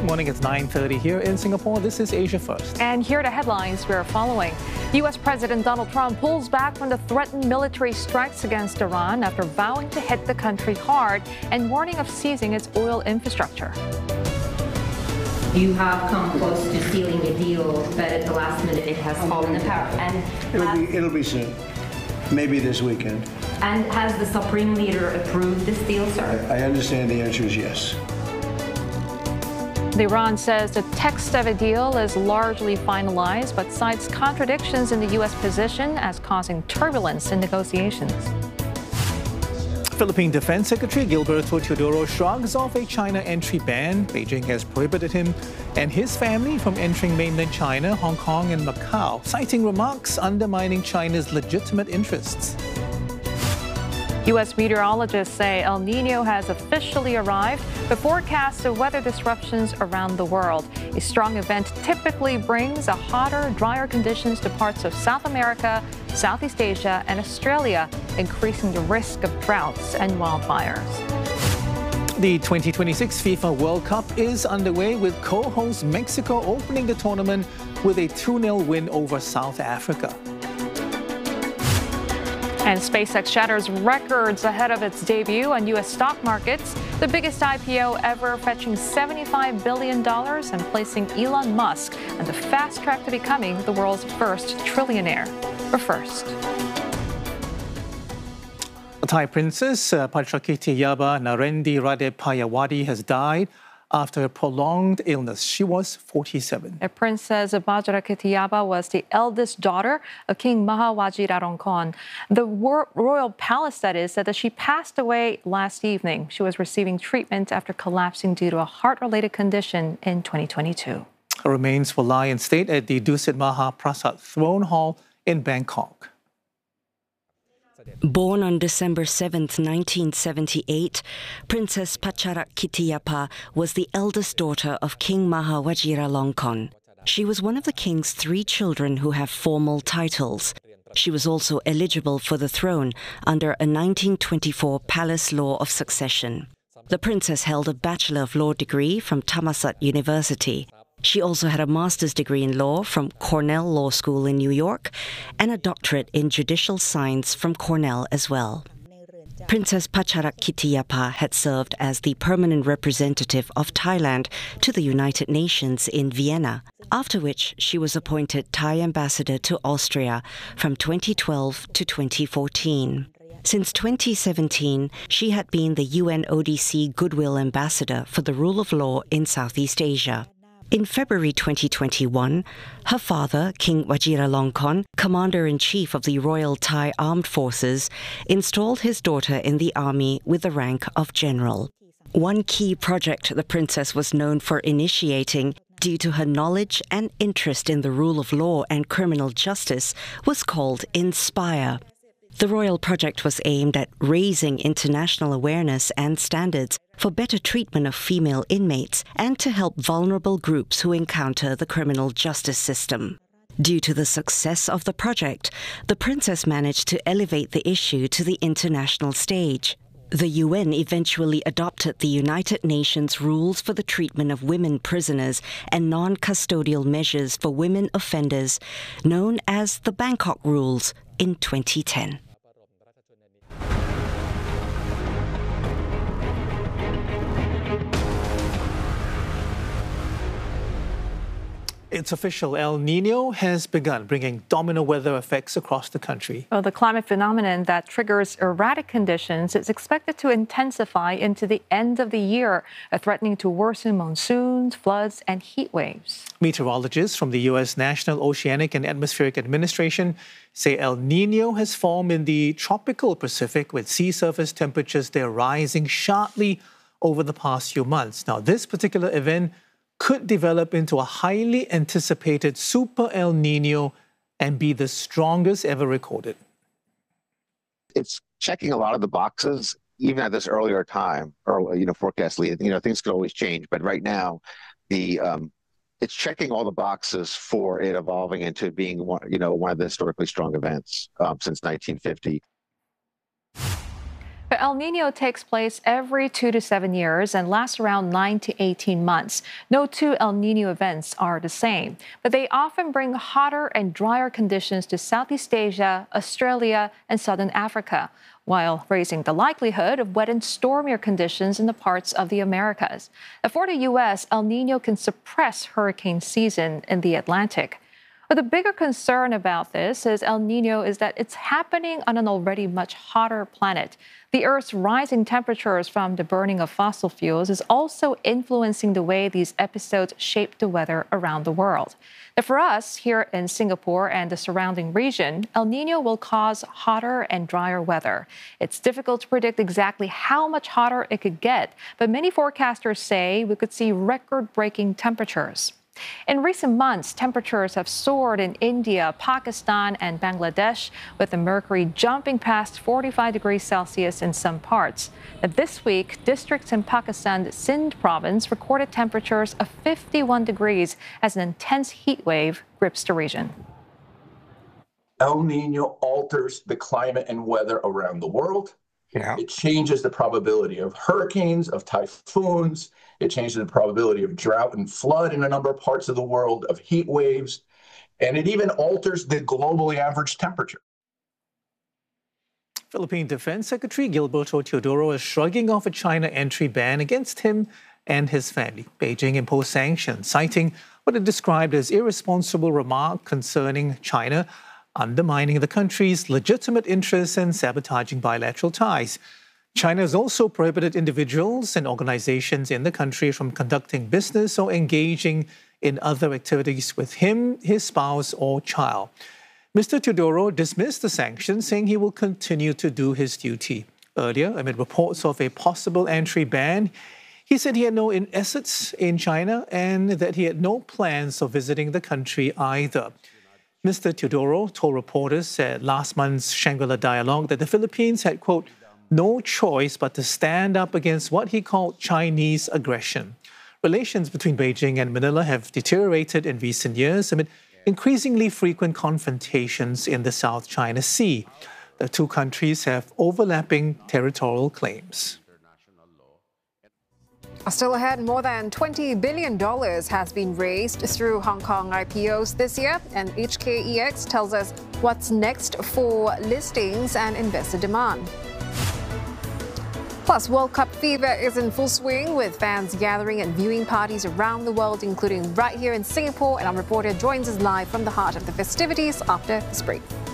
Morning, it's 9:30 here in Singapore. This is Asia First. And here are the headlines we're following. U.S. President Donald Trump pulls back from the threatened military strikes against Iran after vowing to hit the country hard and warning of seizing its oil infrastructure. You have come close to sealing a deal, but at the last minute it has fallen apart. And it'll be soon, maybe this weekend. And has the Supreme Leader approved this deal, sir? I understand the answer is yes. The Iran says the text of a deal is largely finalized, but cites contradictions in the U.S. position as causing turbulence in negotiations. Philippine Defense Secretary Gilberto Teodoro shrugs off a China entry ban. Beijing has prohibited him and his family from entering mainland China, Hong Kong and Macau, citing remarks undermining China's legitimate interests. U.S. meteorologists say El Nino has officially arrived, but forecasts of weather disruptions around the world. A strong event typically brings hotter, drier conditions to parts of South America, Southeast Asia, and Australia, increasing the risk of droughts and wildfires. The 2026 FIFA World Cup is underway, with co-host Mexico opening the tournament with a 2-0 win over South Africa. And SpaceX shatters records ahead of its debut on U.S. stock markets, the biggest IPO ever, fetching $75 billion and placing Elon Musk on the fast track to becoming the world's first trillionaire. But first, Thai Princess Patrakitiyaba Narendi Radepayawadi has died after a prolonged illness. She was 47. Princess Patrakitiyaba was the eldest daughter of King Maha Vajiralongkorn. The royal palace, that is, said that she passed away last evening. She was receiving treatment after collapsing due to a heart-related condition in 2022. Her remains will lie in state at the Dusit Maha Prasad Throne Hall in Bangkok. Born on December 7, 1978, Princess Patrakitiyapa was the eldest daughter of King Maha Vajiralongkorn. She was one of the king's 3 children who have formal titles. She was also eligible for the throne under a 1924 palace law of succession. The princess held a Bachelor of Law degree from Thammasat University. She also had a master's degree in law from Cornell Law School in New York and a doctorate in judicial science from Cornell as well. Princess Patrakitiyapa had served as the permanent representative of Thailand to the United Nations in Vienna, after which she was appointed Thai ambassador to Austria from 2012 to 2014. Since 2017, she had been the UNODC Goodwill Ambassador for the rule of law in Southeast Asia. In February 2021, her father, King Vajiralongkorn, Commander-in-Chief of the Royal Thai Armed Forces, installed his daughter in the army with the rank of general. One key project the princess was known for initiating, due to her knowledge and interest in the rule of law and criminal justice, was called Inspire. The royal project was aimed at raising international awareness and standards for better treatment of female inmates and to help vulnerable groups who encounter the criminal justice system. Due to the success of the project, the princess managed to elevate the issue to the international stage. The UN eventually adopted the United Nations rules for the treatment of women prisoners and non-custodial measures for women offenders, known as the Bangkok Rules, in 2010. It's official, El Nino has begun, bringing domino weather effects across the country. Well, the climate phenomenon that triggers erratic conditions is expected to intensify into the end of the year, threatening to worsen monsoons, floods, and heat waves. Meteorologists from the U.S. National Oceanic and Atmospheric Administration say El Nino has formed in the tropical Pacific, with sea surface temperatures there rising sharply over the past few months. Now, this particular event could develop into a highly anticipated Super El Nino and be the strongest ever recorded. It's checking a lot of the boxes, even at this earlier time, or forecast lead. Things could always change, but right now, it's checking all the boxes for it evolving into being one of the historically strong events since 1950. The El Nino takes place every 2 to 7 years and lasts around 9 to 18 months. No two El Nino events are the same, but they often bring hotter and drier conditions to Southeast Asia, Australia, and Southern Africa, while raising the likelihood of wet and stormier conditions in the parts of the Americas. For the U.S., El Nino can suppress hurricane season in the Atlantic. But the bigger concern about this is El Nino is that it's happening on an already much hotter planet. The Earth's rising temperatures from the burning of fossil fuels is also influencing the way these episodes shape the weather around the world. Now, for us here in Singapore and the surrounding region, El Nino will cause hotter and drier weather. It's difficult to predict exactly how much hotter it could get, but many forecasters say we could see record-breaking temperatures. In recent months, temperatures have soared in India, Pakistan, and Bangladesh, with the mercury jumping past 45 degrees Celsius in some parts. Now, this week, districts in Pakistan's Sindh province recorded temperatures of 51 degrees as an intense heat wave grips the region. El Nino alters the climate and weather around the world. It changes the probability of hurricanes, of typhoons. It changes the probability of drought and flood in a number of parts of the world, of heat waves, and it even alters the globally average temperature. Philippine Defense Secretary Gilberto Teodoro is shrugging off a China entry ban against him and his family. Beijing imposed sanctions, citing what it described as irresponsible remark concerning China undermining the country's legitimate interests and sabotaging bilateral ties. China has also prohibited individuals and organizations in the country from conducting business or engaging in other activities with him, his spouse, or child. Mr. Teodoro dismissed the sanctions, saying he will continue to do his duty. Earlier, amid reports of a possible entry ban, he said he had no assets in China and that he had no plans of visiting the country either. Mr. Teodoro told reporters at last month's Shangri-La Dialogue that the Philippines had, quote, no choice but to stand up against what he called Chinese aggression. Relations between Beijing and Manila have deteriorated in recent years amid increasingly frequent confrontations in the South China Sea. The two countries have overlapping territorial claims. Still ahead, more than $20 billion has been raised through Hong Kong IPOs this year, and HKEX tells us what's next for listings and investor demand. Plus, World Cup fever is in full swing, with fans gathering and viewing parties around the world, including right here in Singapore, and our reporter joins us live from the heart of the festivities after this break.